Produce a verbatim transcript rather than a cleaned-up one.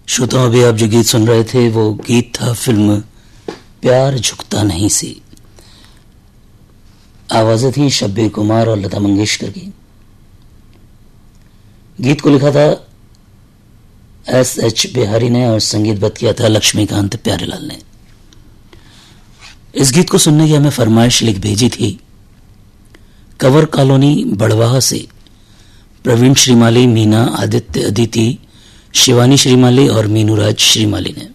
श्रोताओं, अभी आप जो गीत सुन रहे थे वो गीत था फिल्म प्यार झुकता नहीं सी। आवाजें थी शब्बीर कुमार और लता मंगेशकर की। गीत को लिखा था एस एच बिहारी ने और संगीतबद्ध किया था लक्ष्मीकांत प्यारेलाल ने। इस गीत को सुनने की हमें फरमाइश लिख भेजी थी कवर कॉलोनी बड़वाह से प्रवीण श्रीमाली, मीना, आदित्य, अदिति, शिवानी श्रीमाली और मीनूराज श्रीमाली ने।